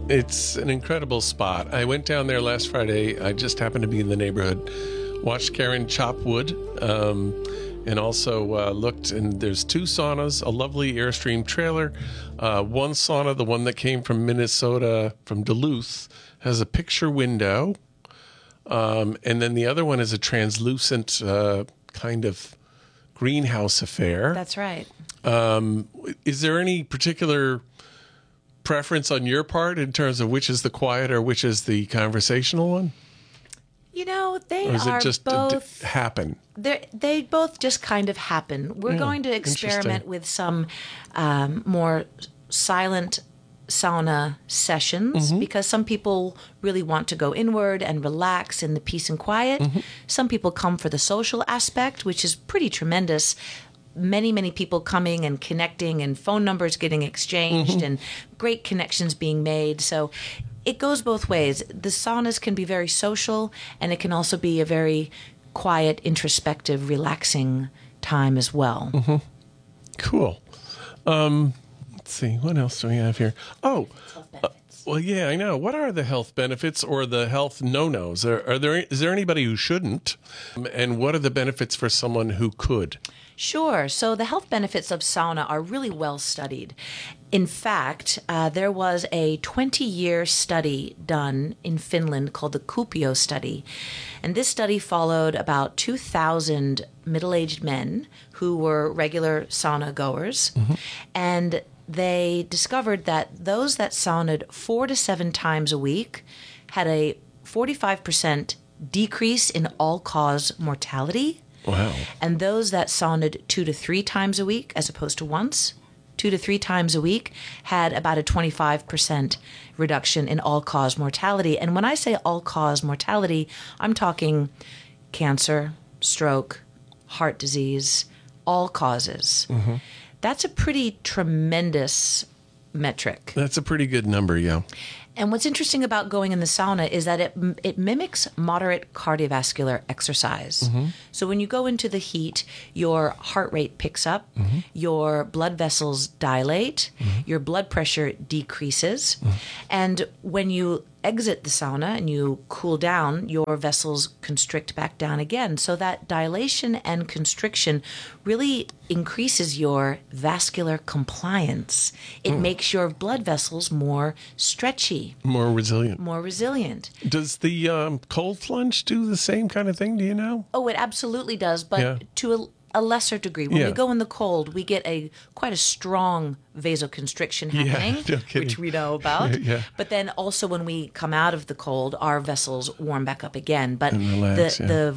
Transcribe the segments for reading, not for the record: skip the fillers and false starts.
It's an incredible spot. I went down there last Friday. I just happened to be in the neighborhood. Watched Karen chop wood, and also looked, and there's 2 saunas, a lovely Airstream trailer. One sauna, the one that came from Minnesota, from Duluth, has a picture window. And then the other one is a translucent kind of greenhouse affair. That's right. Is there any particular preference on your part in terms of which is the quiet or which is the conversational one? You know, they Or is are it just both happen? They both just kind of happen. We're going to experiment with some more silent sauna sessions because some people really want to go inward and relax in the peace and quiet. Some people come for the social aspect, which is pretty tremendous. Many people coming and connecting and phone numbers getting exchanged and great connections being made. So it goes both ways. The saunas can be very social, and it can also be a very quiet, introspective, relaxing time as well. Cool. Let's see. What else do we have here? Oh, well, yeah, I know. What are the health benefits or the health no-nos? Is there anybody who shouldn't? And what are the benefits for someone who could? Sure. So the health benefits of sauna are really well studied. In fact, there was a 20-year study done in Finland called the Kuopio study. And this study followed about 2,000 middle-aged men who were regular sauna goers. And they discovered that those that saunaed 4 to 7 times a week had a 45% decrease in all-cause mortality. Wow. And those that sauned 2 to 3 times a week, as opposed to once, 2 to 3 times a week, had about a 25% reduction in all-cause mortality. And when I say all-cause mortality, I'm talking cancer, stroke, heart disease, all causes. That's a pretty tremendous metric. That's a pretty good number, yeah. And what's interesting about going in the sauna is that it mimics moderate cardiovascular exercise. So when you go into the heat, your heart rate picks up, your blood vessels dilate, your blood pressure decreases, and when you exit the sauna and you cool down, your vessels constrict back down again. So that dilation and constriction really increases your vascular compliance. It makes your blood vessels more stretchy. More resilient. More resilient. Does the cold plunge do the same kind of thing? Do you know? Oh, it absolutely does, but to a lesser degree. When we go in the cold, we get quite a strong vasoconstriction happening, which we know about. But then also when we come out of the cold, our vessels warm back up again. But relax,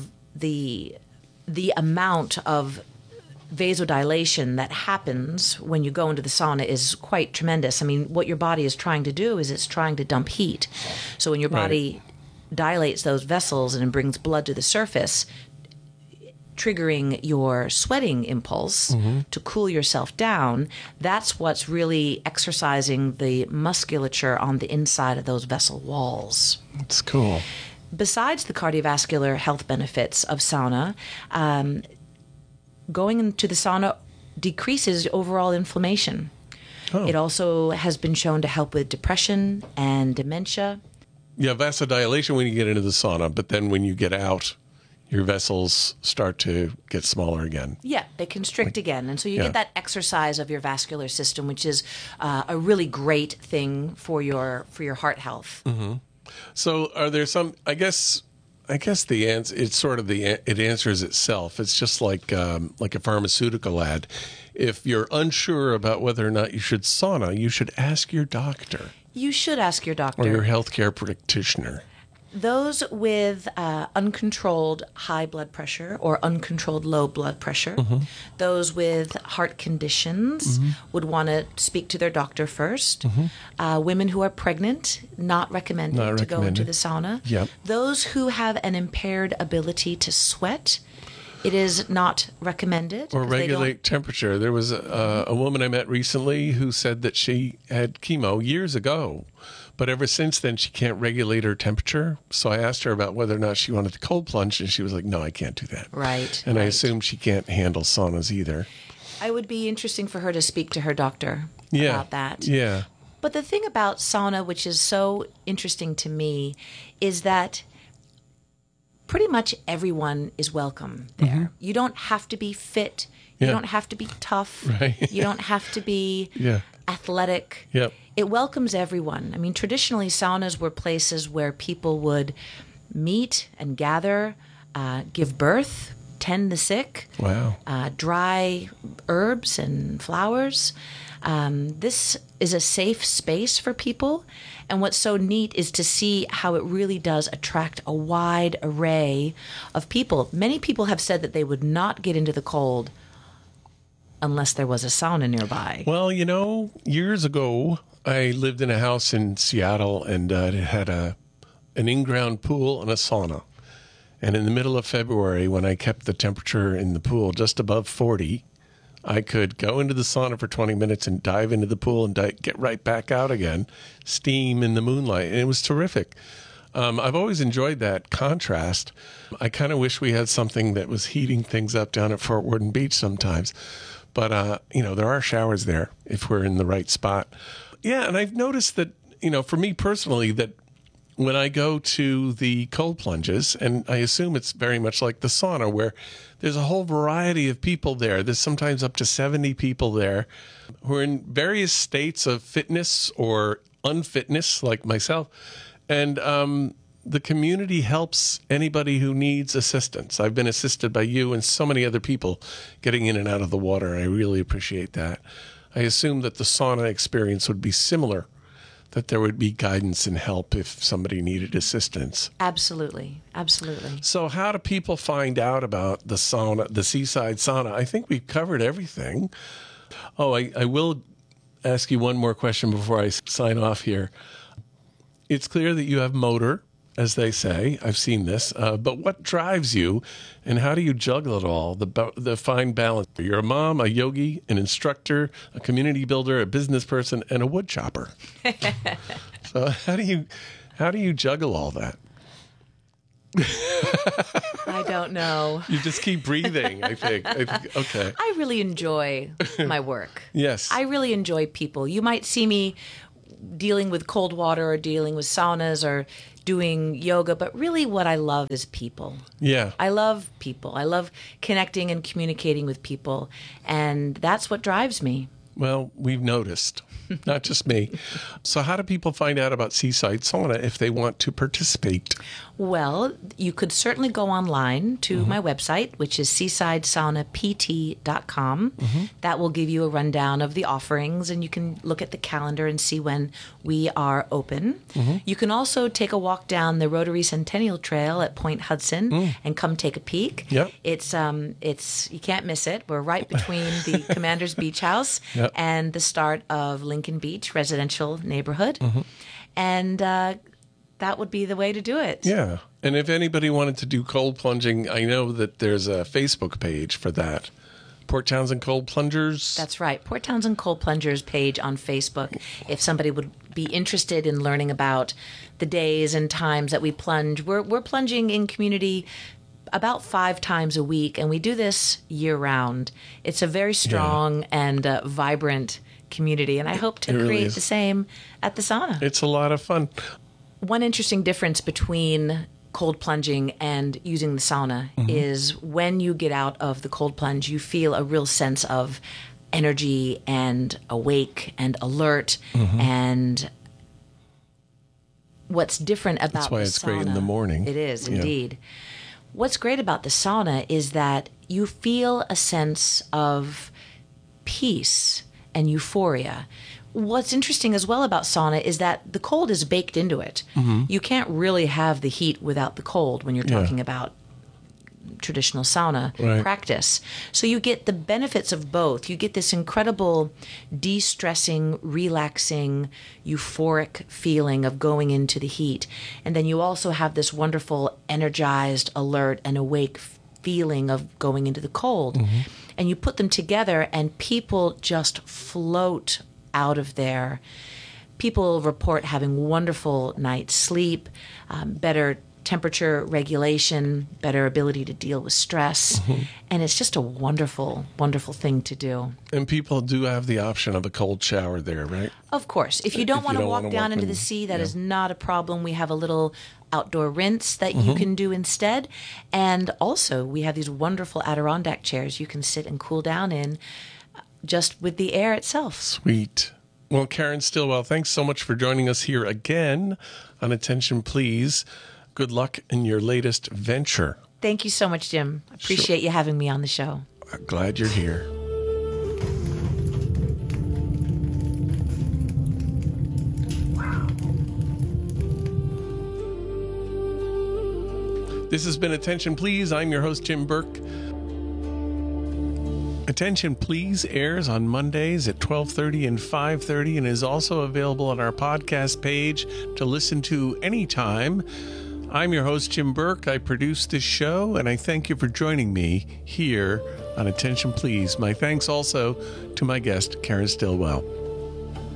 the amount of vasodilation that happens when you go into the sauna is quite tremendous. I mean, what your body is trying to do is it's trying to dump heat. So when your body dilates those vessels and brings blood to the surface, triggering your sweating impulse to cool yourself down, that's what's really exercising the musculature on the inside of those vessel walls. That's cool. Besides the cardiovascular health benefits of sauna, going into the sauna decreases overall inflammation. It also has been shown to help with depression and dementia. Yeah, vasodilation when you get into the sauna, but then when you get out, your vessels start to get smaller again. Yeah, they constrict again. And so you get that exercise of your vascular system, which is a really great thing for your heart health. So are there some, I guess the answer, it's sort of it answers itself. It's just like a pharmaceutical ad. If you're unsure about whether or not you should sauna, you should ask your doctor. You should ask your doctor. Or your healthcare practitioner. Those with uncontrolled high blood pressure or uncontrolled low blood pressure, those with heart conditions would want to speak to their doctor first. Women who are pregnant, not recommended to go into the sauna. Yep. Those who have an impaired ability to sweat, it is not recommended. Or regulate temperature. There was a woman I met recently who said that she had chemo years ago, but ever since then she can't regulate her temperature. So I asked her about whether or not she wanted the cold plunge, and she was like, no, I can't do that. Right. And I assume she can't handle saunas either. It would be interesting for her to speak to her doctor about that. Yeah. But the thing about sauna, which is so interesting to me, is that pretty much everyone is welcome there. You don't have to be fit. You don't have to be tough. Right. You don't have to be athletic. Yep. It welcomes everyone. I mean, traditionally, saunas were places where people would meet and gather, give birth, tend the sick, Wow. dry herbs and flowers. This is a safe space for people. And what's so neat is to see how it really does attract a wide array of people. Many people have said that they would not get into the cold unless there was a sauna nearby. Well, years ago, I lived in a house in Seattle, and it had an in-ground pool and a sauna. And in the middle of February, when I kept the temperature in the pool just above 40, I could go into the sauna for 20 minutes and dive into the pool and get right back out again, steam in the moonlight. And it was terrific. I've always enjoyed that contrast. I kind of wish we had something that was heating things up down at Fort Worden Beach sometimes. But, there are showers there if we're in the right spot. Yeah, and I've noticed that, for me personally, that when I go to the cold plunges, and I assume it's very much like the sauna, where there's a whole variety of people there. There's sometimes up to 70 people there who are in various states of fitness or unfitness, like myself. And the community helps anybody who needs assistance. I've been assisted by you and so many other people getting in and out of the water. I really appreciate that. I assume that the sauna experience would be similar, that there would be guidance and help if somebody needed assistance. Absolutely. Absolutely. So how do people find out about the sauna, the Seaside Sauna? I think we've covered everything. Oh, I will ask you one more question before I sign off here. It's clear that you have motor, as they say. I've seen this. But what drives you, and how do you juggle it all, the fine balance? You're a mom, a yogi, an instructor, a community builder, a business person, and a wood chopper. So how do you juggle all that? I don't know. You just keep breathing, I think. Okay. I really enjoy my work. Yes. I really enjoy people. You might see me dealing with cold water or dealing with saunas or doing yoga, but really what I love is people. Yeah. I love people. I love connecting and communicating with people, and that's what drives me. Well, we've noticed, not just me. So how do people find out about Seaside Sauna if they want to participate? Well, you could certainly go online to my website, which is seasideSaunaPT.com. That will give you a rundown of the offerings, and you can look at the calendar and see when we are open. You can also take a walk down the Rotary Centennial Trail at Point Hudson and come take a peek. Yep. It's you can't miss it. We're right between the Commander's Beach House and the start of Lincoln Beach residential neighborhood. And that would be the way to do it. Yeah. And if anybody wanted to do cold plunging, I know that there's a Facebook page for that. Port Townsend Cold Plungers. That's right. Port Townsend Cold Plungers page on Facebook. If somebody would be interested in learning about the days and times that we plunge, we're plunging in community about 5 times a week, and we do this year round. It's a very strong and vibrant community, and I hope to create the same at the sauna. It's a lot of fun. One interesting difference between cold plunging and using the sauna is when you get out of the cold plunge, you feel a real sense of energy and awake and alert. And what's different about That's why the it's sauna, great in the morning. It is, indeed. What's great about the sauna is that you feel a sense of peace and euphoria. What's interesting as well about sauna is that the cold is baked into it. You can't really have the heat without the cold when you're talking about traditional sauna practice. So you get the benefits of both. You get this incredible de-stressing, relaxing, euphoric feeling of going into the heat. And then you also have this wonderful energized, alert, and awake feeling of going into the cold. And you put them together and people just float out of there. People report having wonderful night's sleep, better temperature regulation, better ability to deal with stress. And it's just a wonderful, wonderful thing to do. And people do have the option of a cold shower there, right? Of course. If you don't want to walk down into the sea, that is not a problem. We have a little outdoor rinse that you can do instead. And also, we have these wonderful Adirondack chairs you can sit and cool down in just with the air itself. Sweet. Well, Karen Stillwell, thanks so much for joining us here again on Attention Please. Good luck in your latest venture. Thank you so much, Jim. I appreciate you having me on the show. I'm glad you're here. Wow. This has been Attention Please. I'm your host, Jim Burke. Attention Please airs on Mondays at 12:30 and 5:30 and is also available on our podcast page to listen to anytime. I'm your host, Jim Burke. I produce this show, and I thank you for joining me here on Attention Please. My thanks also to my guest, Karen Stillwell.